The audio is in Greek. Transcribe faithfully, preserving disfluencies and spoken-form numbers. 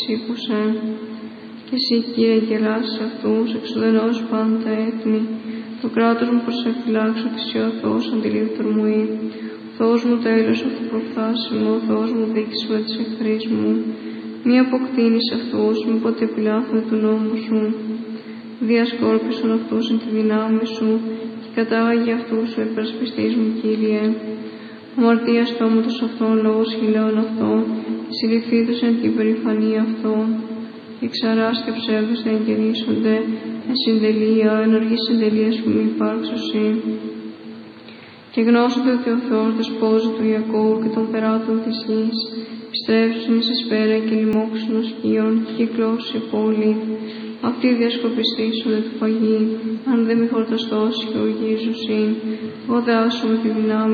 ψήφουσε. Και εσύ, Κύριε, γελάσεις αυτούς, εξουδενώσεις πάντα τα έθνη. Το κράτος μου προσεφυλάξω της Ιωθός αντιλήπτωρ μου ή. Ο Θεός μου τέλος αυτοπροφθάσιμο, ο Θεός μου δείξει με τις εχθρείς μου. Μη αποκτήνεις αυτούς, μη ποτέ επιλάθουν του νόμου σου. Διασκόρπισον αυτούς εν τη δυνάμει σου και κατάγαγε αυτούς ο υπερασπιστής μου, Κύριε. Αμαρτία στόματος αυτών, λόγος χειλαίων αυτών, συλληφθήτως εν την περηφανία αυτών. Οι ξαράς και ψεύδες να εγγενήσονται, εν συντελεία, εν οργής συντελείας που μη υπάρξουσι. Και γνώσονται ότι ο Θεός δεσπόζει του Ιακώβου και των περάτων της γης, πιστρέψουν εις εσπέρα και λοιμώξουν ως σκίων και κυκλώσει η πόλη. Αυτοί διασκοπιστήσονται του φαγή, αν δεν μη χορταστώσει και οργίζουσιν. Εγώ δε άσω με τη δυνάμει